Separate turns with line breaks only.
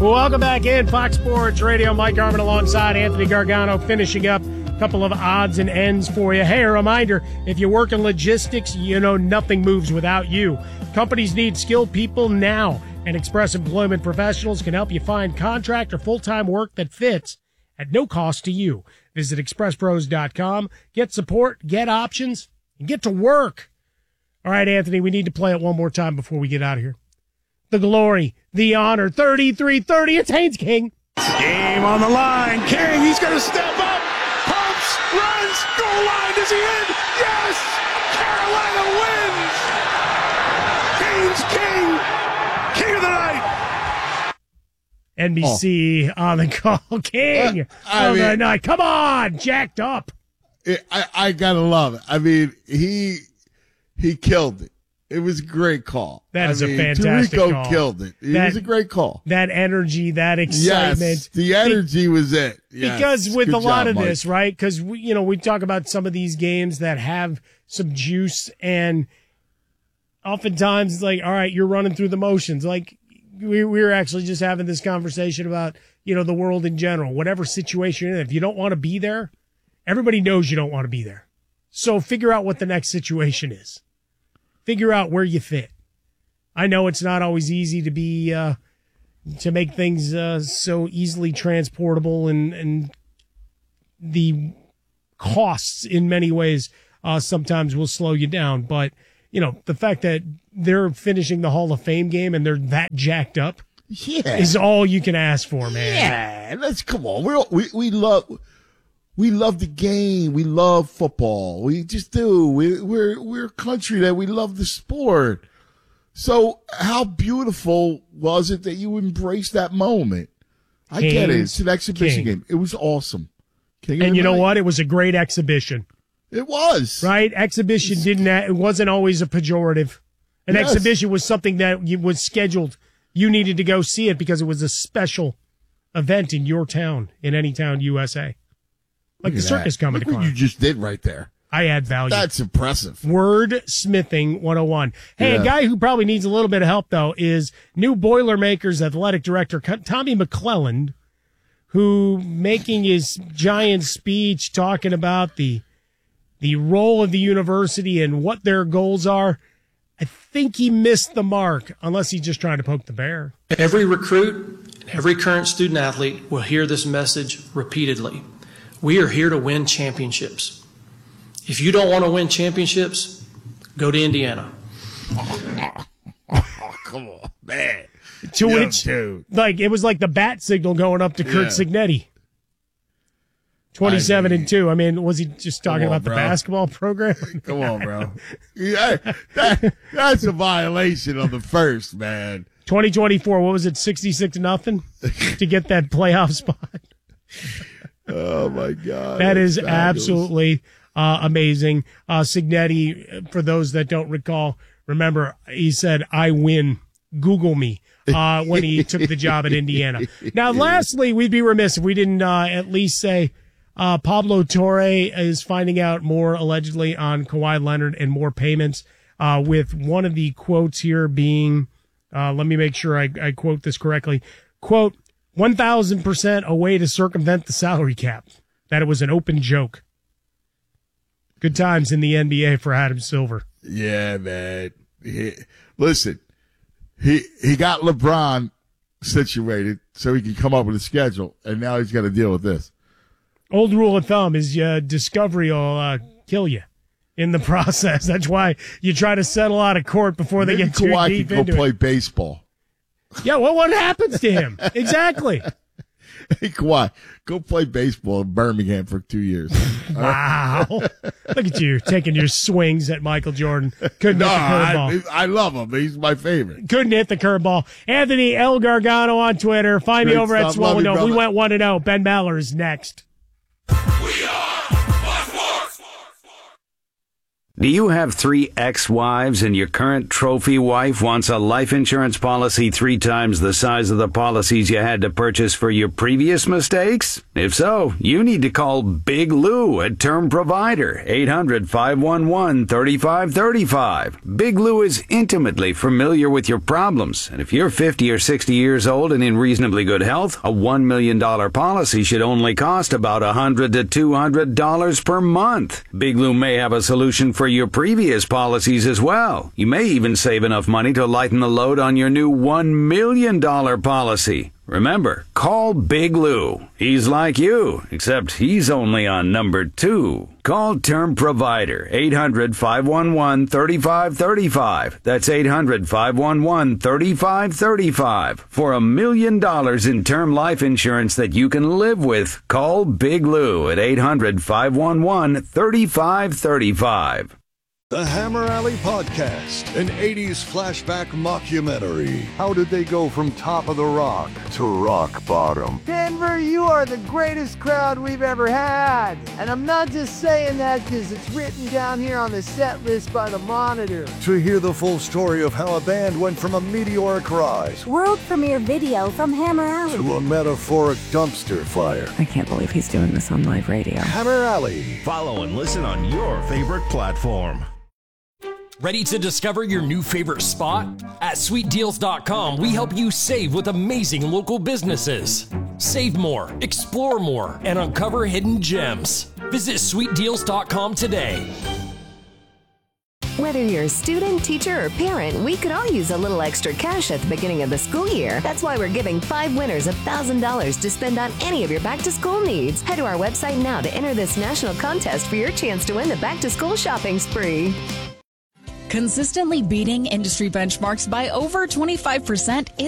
Welcome back in Fox Sports Radio. Mike Garvin alongside Anthony Gargano, finishing up a couple of odds and ends for you. Hey, a reminder, if you work in logistics, you know nothing moves without you. Companies need skilled people now, and Express Employment Professionals can help you find contract or full-time work that fits at no cost to you. Visit expresspros.com, get support, get options, and get to work. All right, Anthony, we need to play it one more time before we get out of here. The glory, the honor, 33-30, it's Haynes King.
Game on the line. King, he's going to step up. Pumps, runs, goal line. Is he in? Yes! Carolina wins! Haynes King, king of the night.
NBC on the call. King of the night. Come on, jacked up.
I got to love it. I mean, he killed it. It was a great call.
That is a fantastic call.
Tirico killed it. It was a great call.
That energy, that excitement.
Yes, the energy was it. Yes.
Because with
Good
a lot
job,
of
Mike.
this, right? Because, we talk about some of these games that have some juice, and oftentimes it's like, all right, you're running through the motions. Like, we were actually just having this conversation about, the world in general. Whatever situation you're in, if you don't want to be there, everybody knows you don't want to be there. So figure out what the next situation is. Figure out where you fit. I know it's not always easy to be to make things so easily transportable, and the costs in many ways sometimes will slow you down. But the fact that they're finishing the Hall of Fame game and they're that jacked up, is all you can ask for, man.
Yeah, come on. We love the game. We love football. We just do. We're a country that we love the sport. So how beautiful was it that you embraced that moment? I get it. It's an exhibition game. It was awesome.
And you know what? It was a great exhibition.
It was.
Right? Exhibition it wasn't always a pejorative. An exhibition was something that was scheduled. You needed to go see it because it was a special event in your town, in any town, USA. Like the circus coming to
Look what you just did right there.
I add value.
That's impressive.
Word smithing 101. Hey, A guy who probably needs a little bit of help, though, is new Boilermakers athletic director Tommy McClelland, who, making his giant speech talking about the role of the university and what their goals are, I think he missed the mark, unless he's just trying to poke the bear.
Every recruit and every current student athlete will hear this message repeatedly. We are here to win championships. If you don't want to win championships, go to Indiana.
Come on, man.
To which, it was like the bat signal going up to Kurt Signetti. 27-2. I mean, was he just talking about the basketball program?
Come on, bro. Yeah, that's a violation of the first, man.
2024, what was it, 66-0 to get that playoff spot?
Oh, my God.
That is absolutely amazing. Signetti, for those that don't recall, remember, he said, I win. Google me, when he took the job at Indiana. Now, lastly, we'd be remiss if we didn't at least say Pablo Torre is finding out more, allegedly, on Kawhi Leonard and more payments, with one of the quotes here being, let me make sure I quote this correctly, quote, 1,000% a way to circumvent the salary cap. That it was an open joke. Good times in the NBA for Adam Silver.
Yeah, man. Listen, he got LeBron situated so he can come up with a schedule, and now he's got to deal with this.
Old rule of thumb is discovery will kill you in the process. That's why you try to settle out of court before they get too
Kawhi
deep
can
into
go play
it.
baseball.
Yeah, well, what happens to him? Exactly.
Hey, Kawhi, go play baseball in Birmingham for 2 years.
Wow. Look at you taking your swings at Michael Jordan. Couldn't hit the curveball.
I love him. He's my favorite.
Couldn't hit the curveball. Anthony L. Gargano on Twitter. Find me over at Swollen Dome. We went 1-0. Ben Maller is next.
We are Fox Sports.
Do you have 3 ex-wives and your current trophy wife wants a life insurance policy 3 times the size of the policies you had to purchase for your previous mistakes? If so, you need to call Big Lou at Term Provider, 800-511-3535. Big Lou is intimately familiar with your problems, and if you're 50 or 60 years old and in reasonably good health, a $1 million policy should only cost about $100 to $200 per month. Big Lou may have a solution for your previous policies as well. You may even save enough money to lighten the load on your new $1 million policy. Remember, call Big Lou. He's like you, except he's only on number 2. Call Term Provider, 800-511-3535. That's 800-511-3535. For $1 million in term life insurance that you can live with, call Big Lou at 800-511-3535.
The Hammer Alley Podcast, an 80s flashback mockumentary. How did they go from top of the rock to rock bottom?
Denver, you are the greatest crowd we've ever had. And I'm not just saying that because it's written down here on the set list by the Monitor.
To hear the full story of how a band went from a meteoric rise,
world premiere video from Hammer Alley,
to a metaphoric dumpster fire.
I can't believe he's doing this on live radio.
Hammer Alley.
Follow and listen on your favorite platform.
Ready to discover your new favorite spot? At SweetDeals.com, we help you save with amazing local businesses. Save more, explore more, and uncover hidden gems. Visit SweetDeals.com today.
Whether you're a student, teacher, or parent, we could all use a little extra cash at the beginning of the school year. That's why we're giving 5 winners $1,000 to spend on any of your back-to-school needs. Head to our website now to enter this national contest for your chance to win the back-to-school shopping spree.
Consistently beating industry benchmarks by over 25%